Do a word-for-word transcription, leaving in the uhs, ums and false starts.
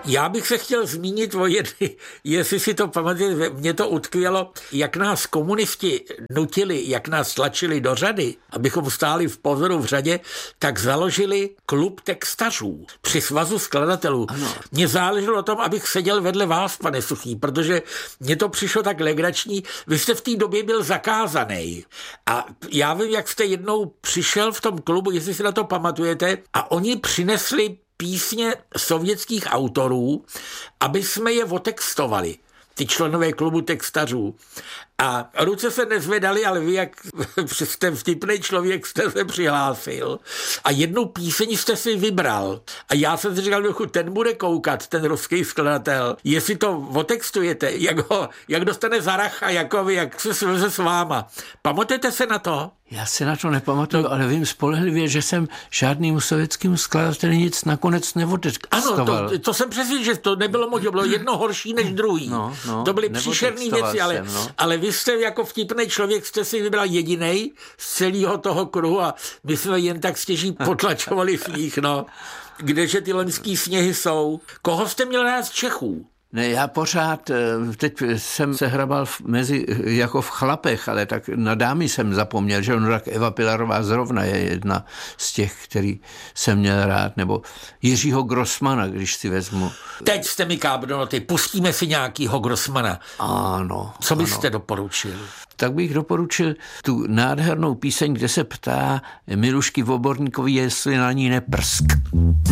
Já bych se chtěl zmínit o jedny, jestli si to pamatujete, mě to utkvělo, jak nás komunisti nutili, jak nás tlačili do řady, abychom stáli v pozoru v řadě, tak založili klub textařů při svazu skladatelů. Ano. Mně záleželo o tom, abych seděl vedle vás, pane Suchý, protože mně to přišlo tak legrační. Vy jste v té době byl zakázaný. A já vím, jak jste jednou přišel v tom klubu, jestli si na to pamatujete, a oni přinesli písně sovětských autorů, aby jsme je otextovali, ty členové klubu textařů. A ruce se nezvedaly, ale vy, jak jste vtipný člověk, jste se přihlásil a jednu píseň jste si vybral. A já jsem si říkal, dokud ten bude koukat, ten ruský skladatel, jestli to otextujete, jak, ho, jak dostane zaracha, jako vy, jak se sveze s váma. Pamatujete se na to? Já si na to nepamatuju, ale vím spolehlivě, že jsem žádným sovětským skladateli nic nakonec neotextoval. Ano, to, to jsem přesvědčen, že to nebylo možné, bylo jedno horší než druhý. No, no, to byly příšerné věci, ale, jsem, no. ale vy jste jako vtipný člověk, jste si vybral jedinej z celého toho kruhu a my jsme jen tak stěží potlačovali smích, no. Kdeže ty loňský sněhy jsou. Koho jste měl rád z Čechů? Ne, já pořád, teď jsem se hrabal mezi, jako v chlapech, ale tak na dámy jsem zapomněl, že on tak Eva Pilarová zrovna je jedna z těch, který jsem měl rád, nebo Jiřího Grossmana, když si vezmu. Teď jste mi kábnoty, pustíme si nějakýho Grossmana. Ano. Co byste ano. doporučil? Tak bych doporučil tu nádhernou píseň, kde se ptá Milušky Voborníkovi, jestli na ní neprsk.